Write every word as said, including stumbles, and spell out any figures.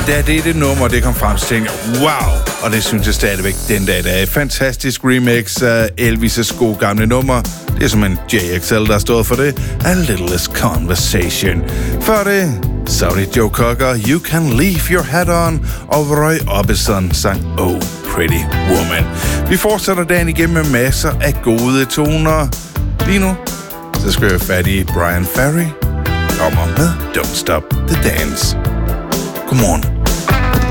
Da det er det nummer, det kom frem, så tænkte jeg, wow! Og det synes jeg stadigvæk den dag, der er et fantastisk remix af Elvis' gode gamle nummer. Det er som en J X L, der stod for det. A Little Less Conversation. Før det, så var det Joe Cocker, You Can Leave Your Hat On, og Roy Orbison sang Oh Pretty Woman. Vi fortsætter dagen igennem med masser af gode toner. Lige nu, så skal jeg fat i Brian Ferry. Kommer med Don't Stop the Dance. Godmorgen.